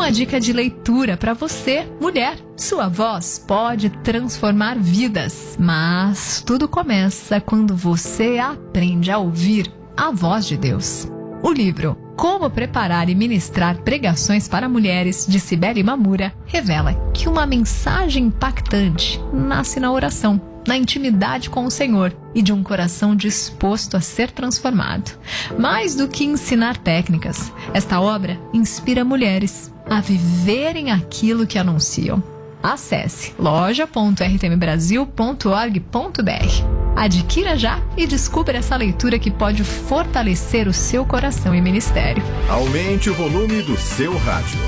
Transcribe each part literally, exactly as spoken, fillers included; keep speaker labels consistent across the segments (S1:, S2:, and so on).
S1: uma dica de leitura para você, mulher. Sua voz pode transformar vidas, mas tudo começa quando você aprende a ouvir a voz de Deus. O livro Como Preparar e Ministrar Pregações para Mulheres, de Cibele Mamura, revela que uma mensagem impactante nasce na oração, na intimidade com o Senhor e de um coração disposto a ser transformado. Mais do que ensinar técnicas, esta obra inspira mulheres a viverem aquilo que anunciam. Acesse loja ponto r t m brasil ponto org ponto b r. Adquira já e descubra essa leitura que pode fortalecer o seu coração e ministério.
S2: Aumente o volume do seu rádio.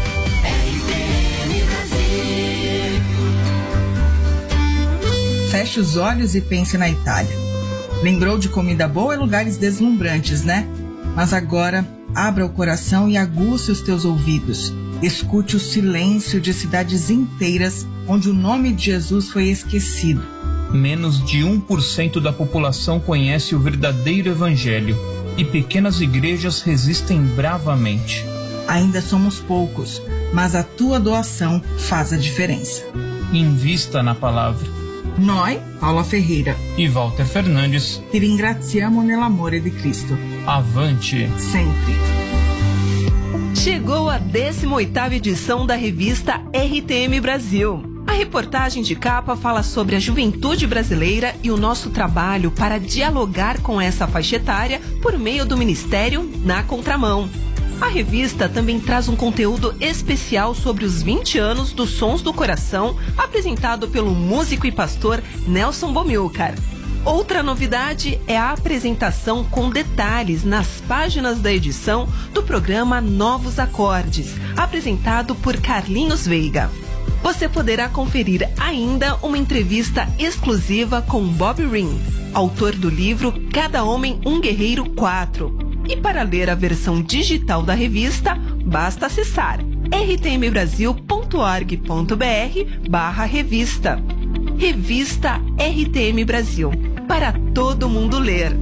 S3: Feche os olhos e pense na Itália. Lembrou de comida boa e lugares deslumbrantes, né? Mas agora, abra o coração e aguce os teus ouvidos. Escute o silêncio de cidades inteiras onde o nome de Jesus foi esquecido.
S4: Menos de um por cento da população conhece o verdadeiro evangelho e pequenas igrejas resistem bravamente.
S3: Ainda somos poucos, mas a tua doação faz a diferença.
S4: Invista na palavra.
S3: Noi, Paula Ferreira
S4: e Walter Fernandes,
S3: ti ringraziamo nell'amore di Cristo.
S4: Avante!
S3: Sempre!
S5: Chegou a décima oitava edição da revista R T M Brasil. A reportagem de capa fala sobre a juventude brasileira e o nosso trabalho para dialogar com essa faixa etária por meio do Ministério Na Contramão. A revista também traz um conteúdo especial sobre os vinte anos dos Sons do Coração, apresentado pelo músico e pastor Nelson Bomilcar. Outra novidade é a apresentação com detalhes nas páginas da edição do programa Novos Acordes, apresentado por Carlinhos Veiga. Você poderá conferir ainda uma entrevista exclusiva com Bob Ring, autor do livro Cada Homem um Guerreiro quatro. E para ler a versão digital da revista, basta acessar r t m brasil ponto org ponto b r barra revista. Revista R T M Brasil, para todo mundo ler.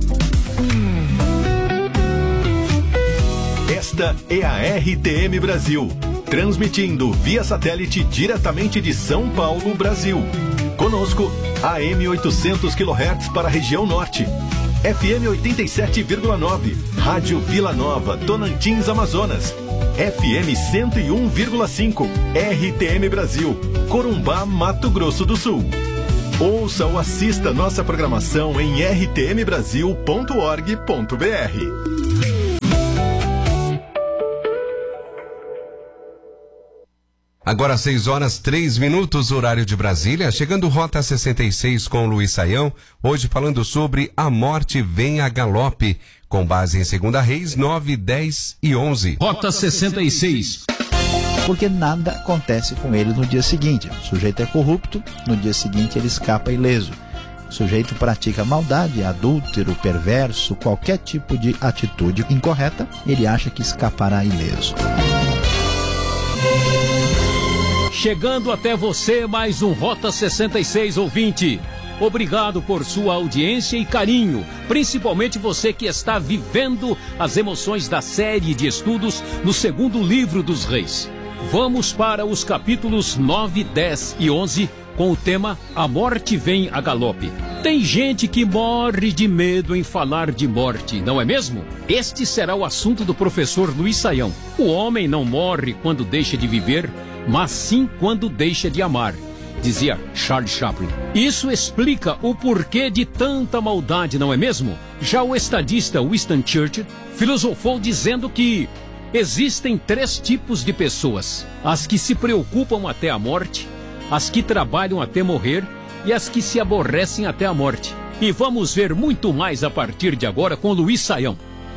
S2: Esta é a R T M Brasil, transmitindo via satélite diretamente de São Paulo, Brasil. Conosco, A M oitocentos quilohertz para a região norte, F M oitenta e sete vírgula nove, Rádio Vila Nova, Tocantins, Amazonas, F M cento e um vírgula cinco, R T M Brasil, Corumbá, Mato Grosso do Sul. Ouça ou assista nossa programação em r t m brasil ponto org ponto b r.
S6: Agora seis horas, três minutos, horário de Brasília, chegando Rota sessenta e seis com Luiz Saião, hoje falando sobre A Morte Vem a Galope, com base em Segunda Reis nove, dez e onze.
S7: Rota sessenta e seis.
S8: Porque nada acontece com ele no dia seguinte. O sujeito é corrupto, no dia seguinte ele escapa ileso. O sujeito pratica maldade, adúltero, perverso, qualquer tipo de atitude incorreta, ele acha que escapará ileso.
S7: Chegando até você mais um Rota sessenta e seis ouvinte. Obrigado por sua audiência e carinho, principalmente você que está vivendo as emoções da série de estudos no segundo livro dos Reis. Vamos para os capítulos nove, dez e onze com o tema A Morte Vem a Galope. Tem gente que morre de medo em falar de morte, não é mesmo? Este será o assunto do professor Luiz Saião. O homem não morre quando deixa de viver, mas sim quando deixa de amar, dizia Charles Chaplin. Isso explica o porquê de tanta maldade, não é mesmo? Já o estadista Winston Churchill filosofou dizendo que existem três tipos de pessoas: as que se preocupam até a morte, as que trabalham até morrer e as que se aborrecem até a morte. E vamos ver muito mais a partir de agora com Luiz Saião.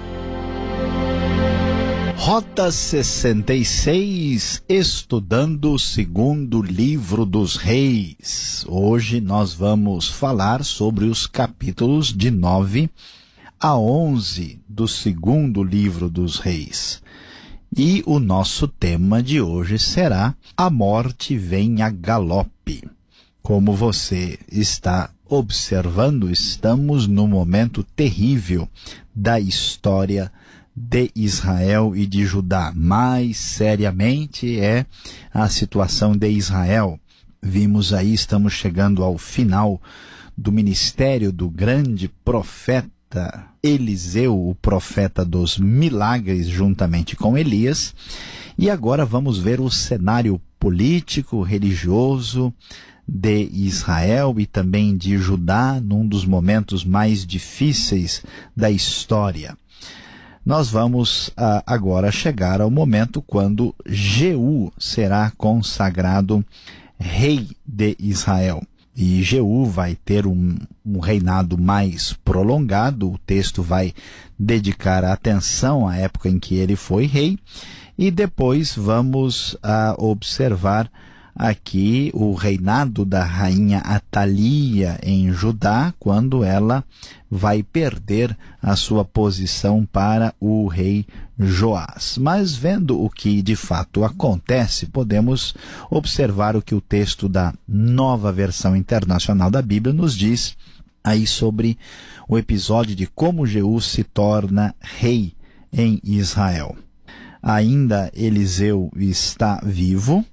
S8: Rota sessenta e seis, estudando o segundo livro dos Reis. Hoje nós vamos falar sobre os capítulos de nove a onze do segundo livro dos Reis. E o nosso tema de hoje será A Morte Vem a Galope. Como você está observando, estamos num momento terrível da história de Israel e de Judá. Mais seriamente é a situação de Israel. Vimos aí, estamos chegando ao final do ministério do grande profeta Eliseu, o profeta dos milagres, juntamente com Elias. E agora vamos ver o cenário político, religioso de Israel e também de Judá, num dos momentos mais difíceis da história. Nós vamos uh, agora chegar ao momento quando Jeú será consagrado rei de Israel. E Jeú vai ter um, um reinado mais prolongado. O texto vai dedicar a atenção à época em que ele foi rei. E depois vamos uh, observar aqui o reinado da rainha Atalia em Judá, quando ela vai perder a sua posição para o rei Joás. Mas vendo o que de fato acontece, podemos observar o que o texto da Nova Versão Internacional da Bíblia nos diz aí sobre o episódio de como Jeú se torna rei em Israel. Ainda Eliseu está vivo.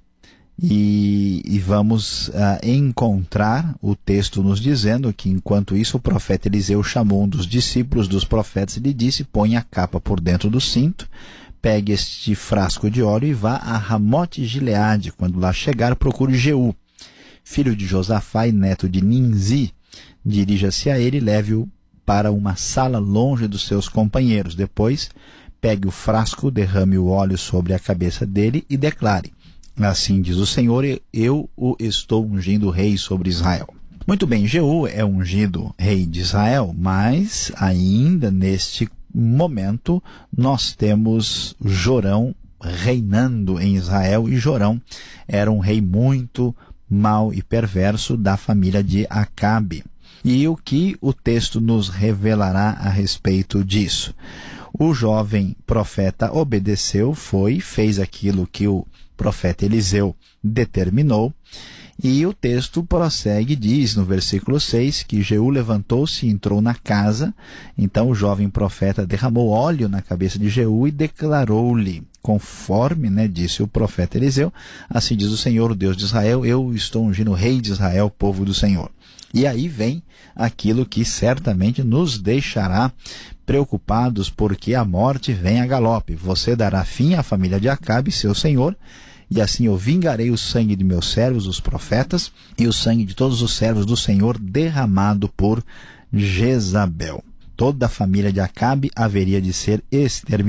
S8: E, e vamos uh, encontrar o texto nos dizendo que, enquanto isso, o profeta Eliseu chamou um dos discípulos dos profetas e lhe disse: põe a capa por dentro do cinto, pegue este frasco de óleo e vá a Ramote Gileade. Quando lá chegar, procure Jeú, filho de Josafá e neto de Ninzi. Dirija-se a ele e leve-o para uma sala longe dos seus companheiros. Depois, pegue o frasco, derrame o óleo sobre a cabeça dele e declare: assim diz o Senhor, eu o estou ungindo rei sobre Israel. Muito bem, Jeú é ungido rei de Israel, mas ainda neste momento nós temos Jorão reinando em Israel, e Jorão era um rei muito mau e perverso da família de Acabe. E o que o texto nos revelará a respeito disso? O jovem profeta obedeceu, foi, fez aquilo que o profeta Eliseu determinou, e o texto prossegue, diz no versículo seis, que Jeú levantou-se e entrou na casa. Então o jovem profeta derramou óleo na cabeça de Jeú e declarou-lhe, conforme, né, disse o profeta Eliseu: assim diz o Senhor, o Deus de Israel, eu estou ungindo o rei de Israel, povo do Senhor. E aí vem aquilo que certamente nos deixará preocupados, porque a morte vem a galope. Você dará fim à família de Acabe, seu senhor, e assim eu vingarei o sangue de meus servos, os profetas, e o sangue de todos os servos do Senhor derramado por Jezabel. Toda a família de Acabe haveria de ser exterminada.